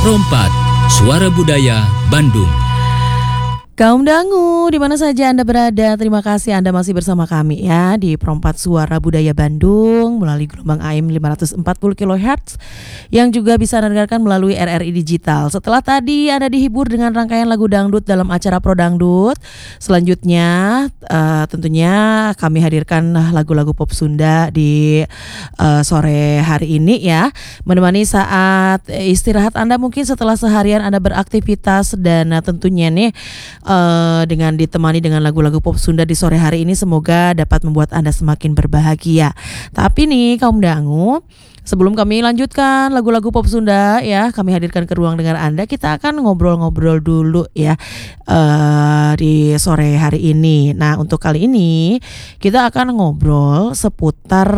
Rompat, Suara Budaya Bandung. Kaum dangu, di mana saja Anda berada, terima kasih Anda masih bersama kami ya di Perompat Suara Budaya Bandung melalui gelombang AM 540 kHz yang juga bisa Anda dengarkan melalui RRI Digital. Setelah tadi Anda dihibur dengan rangkaian lagu dangdut dalam acara Pro Dangdut, selanjutnya tentunya kami hadirkan lagu-lagu pop Sunda di sore hari ini ya, menemani saat istirahat Anda mungkin setelah seharian Anda beraktivitas dan tentunya nih dengan ditemani dengan lagu-lagu pop Sunda di sore hari ini semoga dapat membuat Anda semakin berbahagia. Tapi nih kaum dangu, sebelum kami lanjutkan lagu-lagu pop Sunda ya, kami hadirkan ke ruang dengar Anda, kita akan ngobrol-ngobrol dulu ya di sore hari ini. Nah untuk kali ini kita akan ngobrol seputar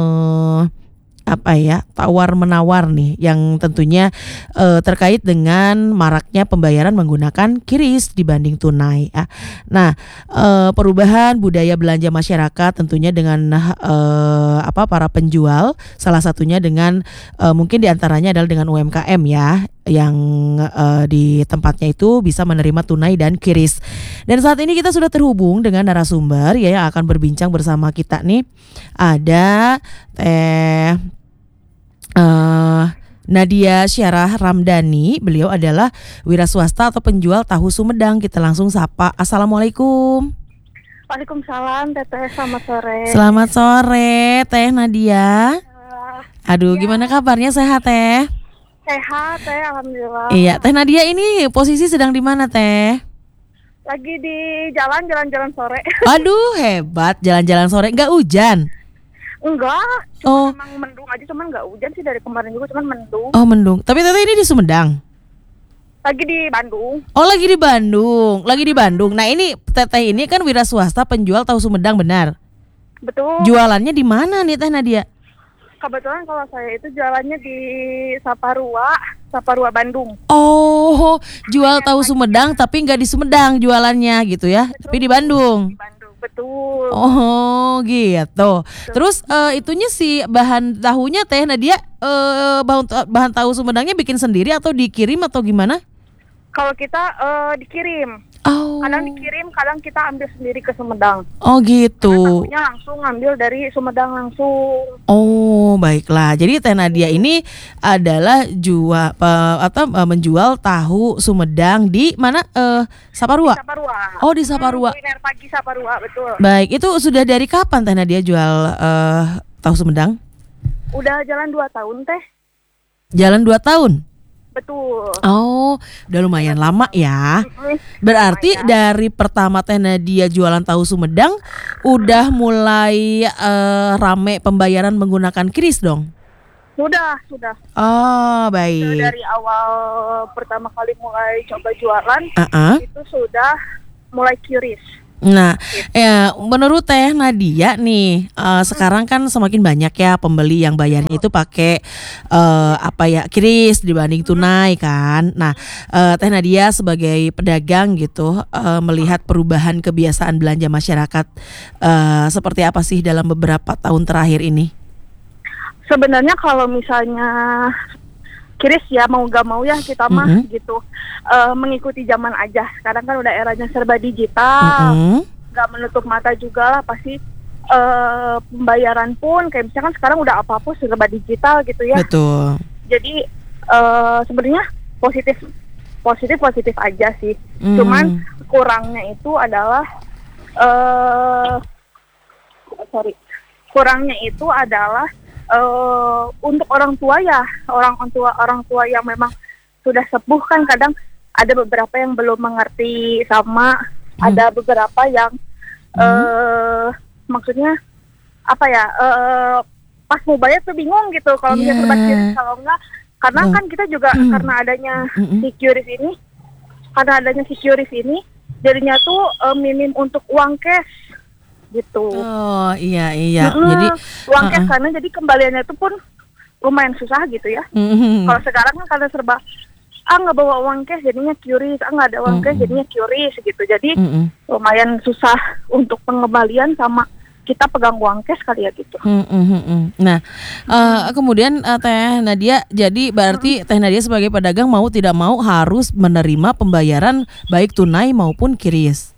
tawar menawar nih yang tentunya terkait dengan maraknya pembayaran menggunakan QRIS dibanding tunai ya. Nah perubahan budaya belanja masyarakat tentunya dengan para penjual, salah satunya dengan mungkin diantaranya adalah dengan UMKM ya, yang di tempatnya itu bisa menerima tunai dan QRIS. Dan saat ini kita sudah terhubung dengan narasumber ya yang akan berbincang bersama kita nih. Ada Nadia Syarah Ramdhani, beliau adalah wira swasta atau penjual tahu Sumedang. Kita langsung sapa. Assalamualaikum. Waalaikumsalam, Teteh. Selamat sore. Selamat sore, Teh Nadia. Aduh, gimana kabarnya, sehat Teh? Sehat, Teh. Alhamdulillah. Iya, Teh Nadia ini posisi sedang di mana Teh? Lagi di jalan-jalan sore. Aduh, hebat, jalan-jalan sore. Nggak hujan? Enggak, cuma memang mendung aja, cuman nggak hujan sih dari kemarin juga, cuman mendung. Oh, mendung. Tapi Teteh ini di Sumedang? Lagi di Bandung. Oh, lagi di Bandung. Nah, ini Teteh ini kan wira swasta penjual tahu Sumedang, benar? Betul. Jualannya di mana nih Teh Nadia? Kebetulan kalau saya itu jalannya di Saparua Bandung. Oh, jual tahu Sumedang tapi nggak di Sumedang jualannya gitu ya, Betul. tapi di Bandung. Di Bandung, betul. Oh, gitu. Terus itunya si bahan tahunya Teh Nadia, bahan tahu Sumedangnya bikin sendiri atau dikirim atau gimana? Kalau kita dikirim. Oh. Kadang dikirim, kadang kita ambil sendiri ke Sumedang. Oh, gitu. Tahunya langsung ambil dari Sumedang langsung. Oh, baiklah. Jadi Teh Nadia ini adalah menjual tahu Sumedang di mana? Saparua. Di Saparua. Oh, di Saparua. Kuliner pagi Saparua, betul. Baik, itu sudah dari kapan Teh Nadia jual tahu Sumedang? Udah jalan 2 tahun, Teh. Jalan 2 tahun? Betul. Oh, udah lumayan lama ya. Berarti dari pertama Teh Nadia jualan tahu Sumedang udah mulai rame pembayaran menggunakan QRIS dong? Sudah. Oh, baik. Dari awal pertama kali mulai coba jualan, itu sudah mulai QRIS. Nah, ya menurut Teh Nadia nih, sekarang kan semakin banyak ya pembeli yang bayarnya itu pakai QRIS dibanding tunai kan. Nah, Teh Nadia sebagai pedagang gitu melihat perubahan kebiasaan belanja masyarakat seperti apa sih dalam beberapa tahun terakhir ini? Sebenarnya kalau misalnya QRIS ya mau gak mau ya kita mah gitu mengikuti zaman aja. Sekarang kan udah eranya serba digital, gak menutup mata juga lah pasti pembayaran pun kayak misalkan sekarang udah apa-apa serba digital gitu ya. Betul. Jadi sebenarnya positif aja sih. Cuman kurangnya itu adalah untuk orang tua ya, orang tua yang memang sudah sepuh kan kadang ada beberapa yang belum mengerti sama ada beberapa yang maksudnya pas mau bayar tuh bingung gitu kalau misalnya serba QRIS, kalau enggak karena kan kita juga karena adanya si QRIS ini jadinya tuh minim untuk uang cash gitu. Oh iya. Jadi uang cash karena jadi kembaliannya itu pun lumayan susah gitu ya. Kalau sekarang kan karena serba nggak bawa uang cash jadinya QRIS, nggak ada uang cash jadinya QRIS gitu. Jadi lumayan susah untuk pengembalian sama kita pegang uang cash kali ya gitu. Nah, kemudian Teh Nadia, jadi berarti Teh Nadia sebagai pedagang mau tidak mau harus menerima pembayaran baik tunai maupun QRIS.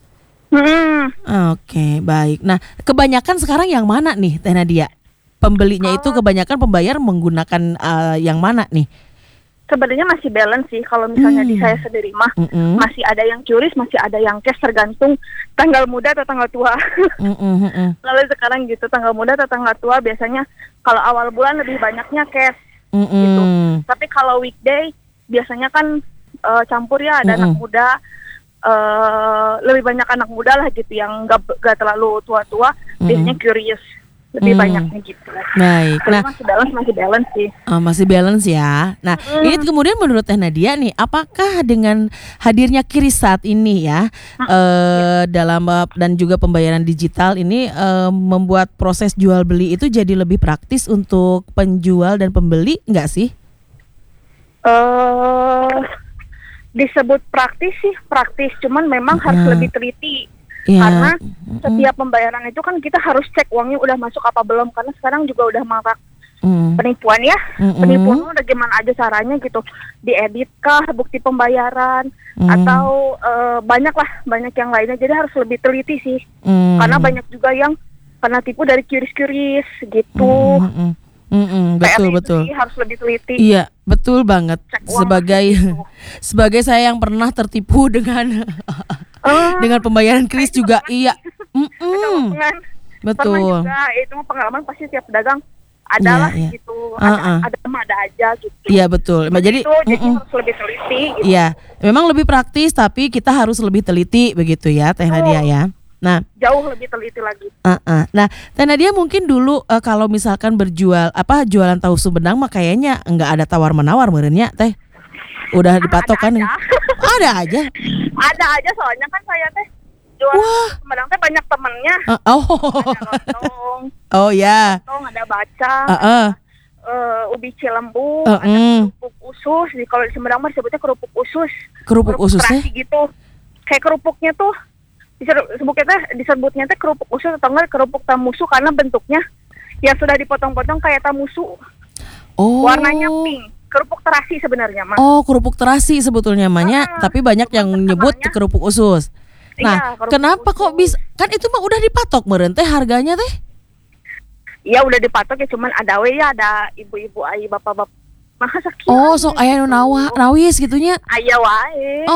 Oke, baik. Nah, kebanyakan sekarang yang mana nih Teh Nadia? Pembelinya itu kebanyakan pembayar menggunakan yang mana nih? Sebenarnya masih balance sih. Kalau misalnya di saya sendiri mah masih ada yang QRIS, masih ada yang cash, tergantung tanggal muda atau tanggal tua. Lalu sekarang gitu, tanggal muda atau tanggal tua biasanya kalau awal bulan lebih banyaknya cash gitu. Tapi kalau weekday biasanya kan campur ya, ada anak muda, lebih banyak anak muda lah gitu yang gak terlalu tua-tua, biasanya QRIS. Lebih banyaknya gitu. Baik. Nah, masih balance sih. Masih balance ya. Nah, ini kemudian menurut Teh Nadia nih, apakah dengan hadirnya QRIS saat ini ya, dalam dan juga pembayaran digital ini membuat proses jual beli itu jadi lebih praktis untuk penjual dan pembeli, enggak sih? Disebut praktis sih, praktis. Cuman memang harus lebih teliti. Karena setiap pembayaran itu kan kita harus cek uangnya udah masuk apa belum, karena sekarang juga udah marak penipuan ya. Penipuan udah gimana aja caranya gitu, diedit kah bukti pembayaran atau banyak yang lainnya. Jadi harus lebih teliti sih, karena banyak juga yang kena tipu dari QRIS gitu. Betul. Harus lebih teliti. Iya, betul banget. Sebagai saya yang pernah tertipu dengan dengan pembayaran QRIS juga, iya. Betul. Juga itu pengalaman pasti tiap pedagang ada lah gitu. Ada aja gitu. Iya, betul. Jadi harus lebih teliti gitu. Iya, memang lebih praktis tapi kita harus lebih teliti begitu ya Teh Nadia ya. Nah, jauh lebih teliti lagi. Nah, Teh Nadia mungkin dulu kalau misalkan jualan tahu Sumedang mah kayaknya enggak ada tawar-menawar meureunnya Teh. Udah dipatok kan? Ada aja. Ada aja, soalnya kan saya teh jual Sumedang teh banyak temennya. Ada lontong. Oh ya. Lontong, ada bacang. Ubi cilembu, ada kerupuk usus. Kalau di Sumedang mah disebutnya kerupuk usus. Kerupuk ususnya? Gitu. Kayak kerupuknya tuh disebutnya teh kerupuk usus atau enggak kerupuk tamusu, karena bentuknya yang sudah dipotong-potong kayak tamusu. Warnanya pink. Kerupuk terasi sebenarnya mah. Kerupuk terasi sebetulnya namanya, tapi banyak yang nyebut kerupuk usus. Nah, kenapa kok bisa? Kan itu mah udah dipatok meureun teh harganya teh. Iya udah dipatok ya, cuman ada ibu-ibu, bapak-bapak. Mah sakieu. Sok aya nu nawis gitunya. Aya wae.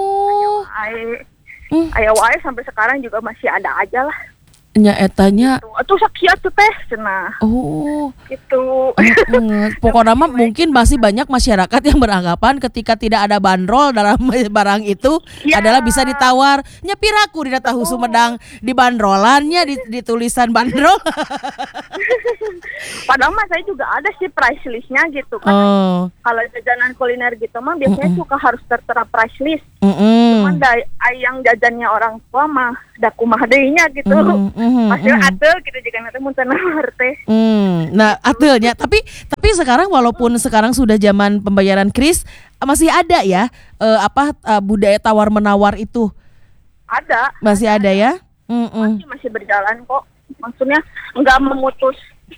Aya wae sampai sekarang juga masih ada aja lah. Nya etanya atuh sakieu tuh teh cenah. Gitu. Pokoknya mah mungkin masih banyak masyarakat yang beranggapan ketika tidak ada bandrol dalam barang itu adalah bisa ditawar. Nya piraku dina tahu Sumedang di bandrolannya di tulisan bandrol. Padahal mah saya juga ada sih price listnya gitu kan. Kalau jajanan kuliner gitu mah biasanya suka harus tertera price list. Cuman yang jajannya orang tua mah da kumaha deui nya gitu. Masih atel gitu juga nanti mun tenawar teh. Nah, atelnya tapi sekarang walaupun sekarang sudah zaman pembayaran QRIS masih ada ya budaya tawar menawar itu. Ada. Masih ada ya? Masih berjalan kok. Maksudnya enggak memutus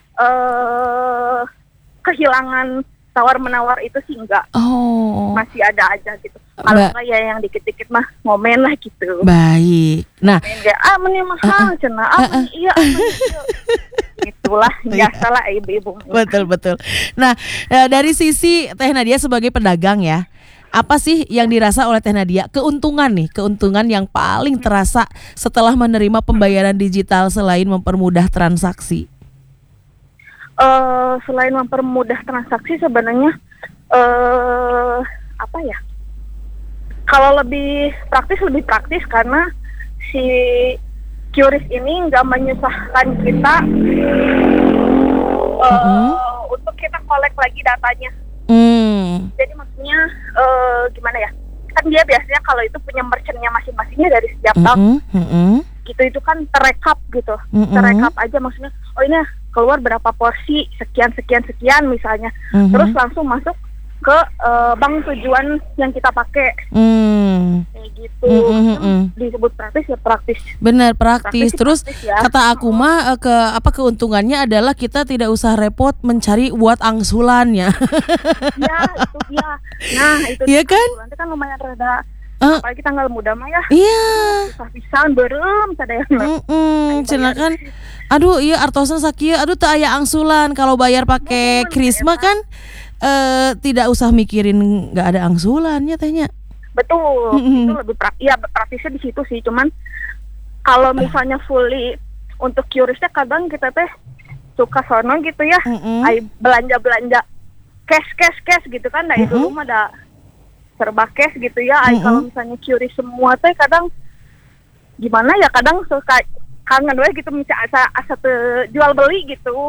kehilangan tawar menawar itu sih enggak. Masih ada aja gitu. Kalau ya yang dikit-dikit mah ngomen lah gitu. Baik. Nah, meni mahal cenah. Iya. Itulah biasalah ibu-ibu. Betul. Nah, dari sisi Teh Nadia sebagai pedagang ya, apa sih yang dirasa oleh Teh Nadia keuntungan yang paling terasa setelah menerima pembayaran digital selain mempermudah transaksi? Selain mempermudah transaksi sebenarnya apa ya? Kalau lebih praktis karena si QRIS ini nggak menyusahkan kita untuk kita kolek lagi datanya. Jadi maksudnya gimana ya? Kan dia biasanya kalau itu punya merchantnya masing-masingnya dari setiap tahun. Gitu itu kan terekap gitu. Terekap aja maksudnya. Oh ini keluar berapa porsi sekian misalnya. Terus langsung masuk ke bank tujuan yang kita pakai. Kayak gitu. Disebut praktis ya praktis. Benar, praktis. Terus praktis ya. Kata aku mah keuntungannya adalah kita tidak usah repot mencari buat angsulannya. Ya, itu dia. Nah, itu iya kan? Nanti kan lumayan rada apalagi tanggal muda mah ya. Iya. Susah pisan berem sadayana. Cenah kan. Aduh, iya artosan sakieu, aduh teu aya angsulan. Kalau bayar pakai Krisma kan tidak usah mikirin nggak ada angsulannya tehnya. Betul. Itu lebih praktisnya di situ sih. Cuman kalau misalnya fully untuk QRIS-nya kadang kita teh suka sono gitu ya. Ay belanja cash gitu kan. Nah itu rumah ada serba cash gitu ya. Kalau misalnya QRIS semua teh kadang gimana ya, kadang suka kangen we gitu misalnya asa jual beli gitu.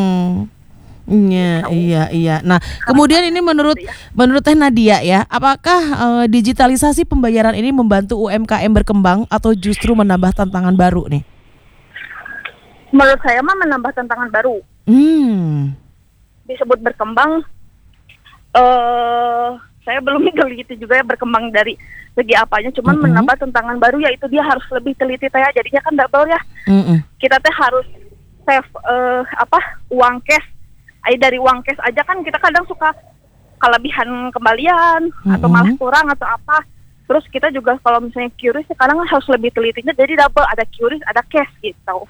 Iya. Nah, kemudian ini menurut Teh Nadia ya, apakah digitalisasi pembayaran ini membantu UMKM berkembang atau justru menambah tantangan baru nih? Menurut saya mah menambah tantangan baru. Disebut berkembang, saya belum gitu juga ya berkembang dari segi apanya, cuman menambah tantangan baru, yaitu dia harus lebih teliti teh, jadinya kan double ya. Kita teh harus save uang cash. Dari uang cash aja kan kita kadang suka kelebihan kembalian atau malah kurang atau apa. Terus kita juga kalau misalnya QRIS sekarang harus lebih telitinya, jadi double, ada QRIS ada cash gitu.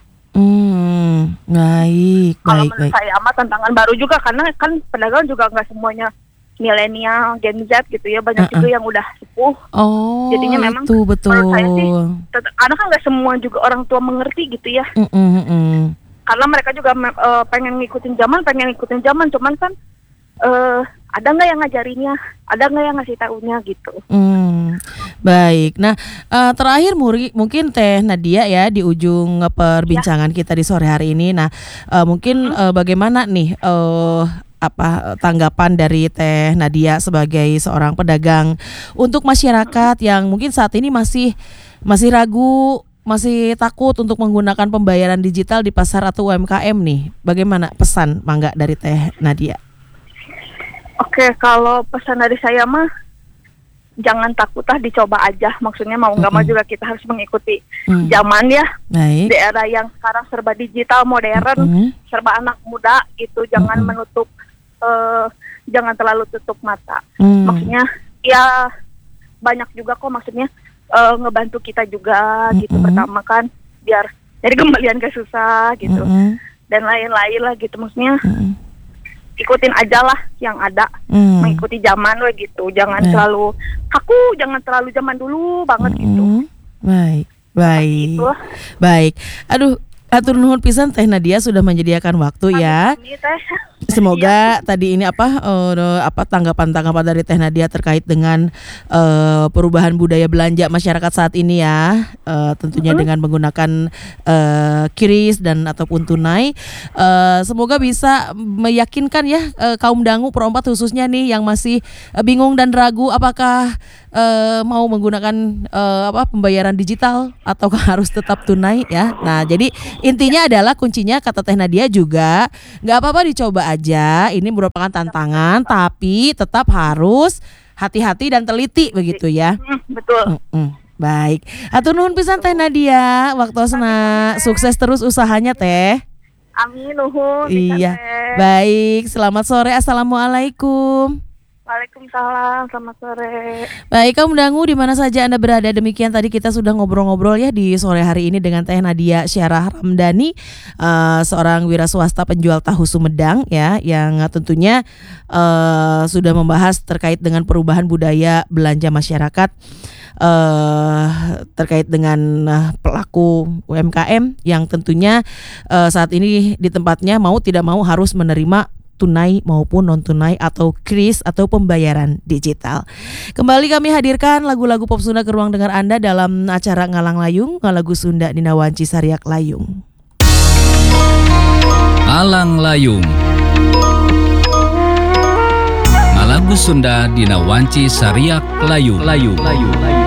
Baik. Kalau menurut saya amat tantangan baru juga, karena kan pedagang juga nggak semuanya milenial, Gen Z gitu ya, banyak juga yang udah sepuh. Jadinya memang itu betul. Menurut saya sih, karena kan nggak semua juga orang tua mengerti gitu ya. Karena mereka juga pengen ngikutin zaman, cuman kan ada nggak yang ngajarinnya, ada nggak yang ngasih taunya gitu. Baik. Nah, terakhir mungkin Teh Nadia ya di ujung perbincangan kita di sore hari ini. Nah, mungkin bagaimana nih tanggapan dari Teh Nadia sebagai seorang pedagang untuk masyarakat yang mungkin saat ini masih ragu, masih takut untuk menggunakan pembayaran digital di pasar atau UMKM nih. Bagaimana pesan mangga dari Teh Nadia? Oke, kalau pesan dari saya mah jangan takut lah, dicoba aja. Maksudnya mau nggak mau juga kita harus mengikuti zaman ya. Di era yang sekarang serba digital, modern, serba anak muda gitu. Jangan menutup, jangan terlalu tutup mata. Maksudnya ya banyak juga kok, maksudnya ngebantu kita juga gitu. Pertama kan biar dari kembalian gak susah gitu, dan lain-lain lah gitu. Maksudnya ikutin aja lah yang ada, mengikuti zaman lah gitu. Jangan terlalu kaku, jangan terlalu zaman dulu banget gitu. Baik. Aduh, atur nuhun pisan Teh Nadia sudah menyediakan waktu ya. Semoga tadi ini tanggapan dari Teh Nadia terkait dengan perubahan budaya belanja masyarakat saat ini ya, tentunya dengan menggunakan QRIS dan ataupun tunai. Semoga bisa meyakinkan ya kaum dangu perompat khususnya nih yang masih bingung dan ragu apakah mau menggunakan pembayaran digital ataukah harus tetap tunai ya. Nah, jadi intinya adalah kuncinya kata Teh Nadia juga nggak apa-apa dicoba aja. Ini merupakan tantangan, tapi tetap harus hati-hati dan teliti begitu ya. Betul. Baik. Atur nuhun pisan Teh Nadia. Waktosna sukses terus usahanya Teh. Amin nuhun. Iya. Baik. Selamat sore. Assalamualaikum. Waalaikumsalam, selamat sore. Baik, kaum dangu di mana saja Anda berada, demikian tadi kita sudah ngobrol-ngobrol ya di sore hari ini dengan Teh Nadia Syarah Ramdhani, seorang wira swasta penjual tahu Sumedang ya, yang tentunya sudah membahas terkait dengan perubahan budaya belanja masyarakat terkait dengan pelaku UMKM yang tentunya saat ini di tempatnya mau tidak mau harus menerima tunai maupun non tunai atau QRIS atau pembayaran digital. Kembali kami hadirkan lagu-lagu pop Sunda ke ruang dengar Anda dalam acara Ngalang Layung, Ngalagu Sunda Dina Wanci Sariak Layung. Alang Layung, Ngalagu Sunda Dina Wanci Sariak Layung.